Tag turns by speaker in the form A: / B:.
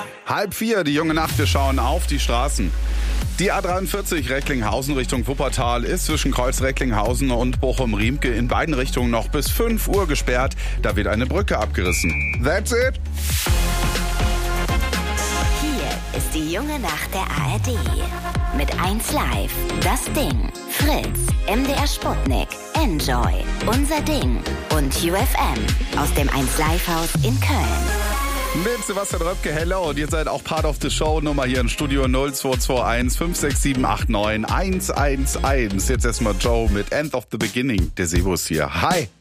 A: 3:30, die junge Nacht, wir schauen auf die Straßen. Die A43 Recklinghausen Richtung Wuppertal ist zwischen Kreuz Recklinghausen und Bochum-Riemke in beiden Richtungen noch bis 5 Uhr gesperrt. Da wird eine Brücke abgerissen. That's it.
B: Hier ist die junge Nacht der ARD. Mit 1Live, Das Ding, Fritz, MDR Sputnik, Enjoy, Unser Ding und UFM aus dem 1Live-Haus in Köln.
A: Mit Sebastian Röpke, hello. Und ihr seid auch Part of the Show. Nummer hier im Studio 0221 56789 111. Jetzt erstmal Joe mit End of the Beginning. Der Servus hier. Hi.